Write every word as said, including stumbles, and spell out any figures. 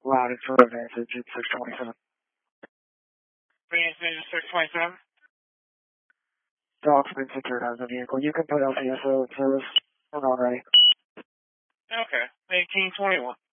Loud and for advantage, it's six twenty-seven. Advantage six twenty-seven. Dog's been secured out of the vehicle. You can put L T S O in service. We're not ready. Okay, eighteen twenty-one.